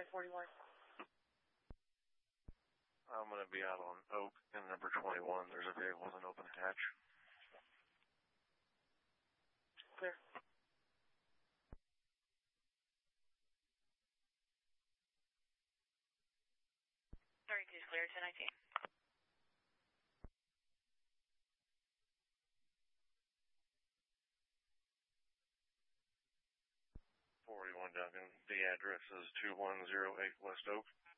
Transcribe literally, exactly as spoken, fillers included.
okay, forty-one. I'm going to be out on Oak in number twenty-one. There's a vehicle with an open hatch. Clear. thirty-two is clear, ten nineteen. forty-one Duncan. The address is two one zero eight West Oak.